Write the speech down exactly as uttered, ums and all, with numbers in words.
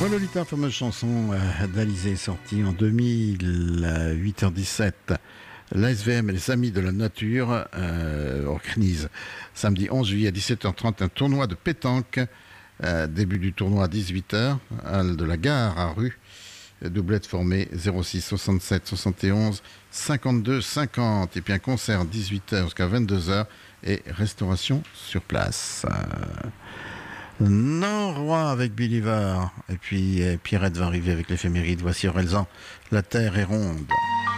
Lolita, fameuse chanson euh, d'Alizé, sortie en deux mille, huit heures dix-sept. L'A S V M et les Amis de la Nature euh, organisent samedi onze juillet à dix-sept heures trente un tournoi de pétanque. Euh, début du tournoi à dix-huit heures, halle de la Gare à Rue. Doublette formée zéro six soixante-sept soixante et onze cinquante-deux cinquante. Et puis un concert dix-huit heures jusqu'à vingt-deux heures et restauration sur place. Euh... Noroy avec Believer. Et puis euh, Pierrette va arriver avec l'éphéméride. Voici Orelsan. La terre est ronde.